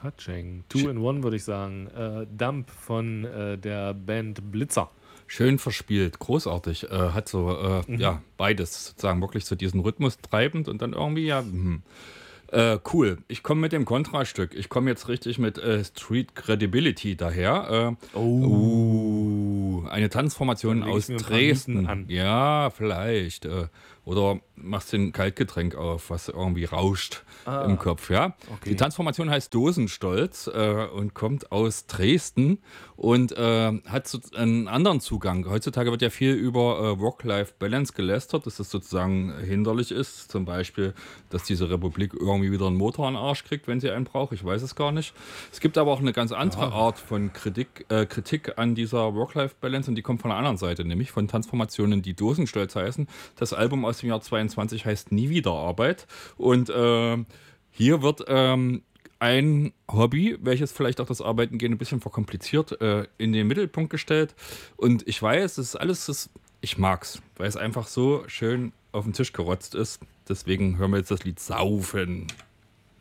Touching. Two in One, würde ich sagen. Dump von der Band Blitzer. Schön verspielt, großartig. Hat so, ja, beides sozusagen wirklich so diesen Rhythmus treibend und dann irgendwie, ja, cool. Ich komme mit dem Kontrastück. Ich komme jetzt richtig mit Street Credibility daher. Eine Tanzformation Dann leg aus ich mir ein paar Dresden. Mythen an. Ja, vielleicht. Oder machst den Kaltgetränk auf, was irgendwie rauscht im Kopf, ja. Okay. Die Tanzformation heißt Dosenstolz und kommt aus Dresden und hat so einen anderen Zugang. Heutzutage wird ja viel über Work-Life-Balance gelästert, dass das sozusagen hinderlich ist. Zum Beispiel, dass diese Republik irgendwie wieder einen Motor an den Arsch kriegt, wenn sie einen braucht. Ich weiß es gar nicht. Es gibt aber auch eine ganz andere Art von Kritik an dieser Work-Life-Balance und die kommt von der anderen Seite, nämlich von Tanzformationen, die Dosenstolz heißen. Das Album aus dem Jahr 22 heißt Nie wieder Arbeit und hier wird ein Hobby, welches vielleicht auch das Arbeiten gehen ein bisschen verkompliziert, in den Mittelpunkt gestellt. Und ich weiß, das ist alles, ich mag's, weil es einfach so schön auf den Tisch gerotzt ist. Deswegen hören wir jetzt das Lied Saufen.